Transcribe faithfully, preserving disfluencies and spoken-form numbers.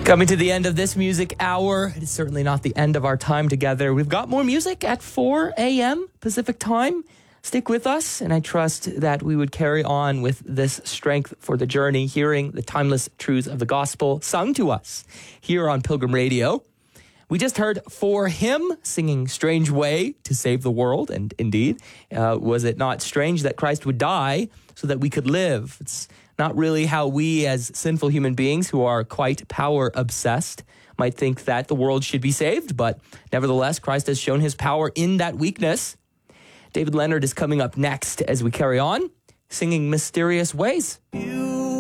Coming to the end of this music hour, it is certainly not the end of our time together. We've got more music at four a.m. Pacific time. Stick with us, and I trust that we would carry on with this strength for the journey, hearing the timeless truths of the gospel sung to us here on Pilgrim Radio. We just heard For Him singing Strange Way to Save the World, and indeed, uh, was it not strange that Christ would die so that we could live? It's not really how we as sinful human beings who are quite power obsessed might think that the world should be saved, but nevertheless, Christ has shown his power in that weakness. David Leonard is coming up next as we carry on, singing Mysterious Ways. You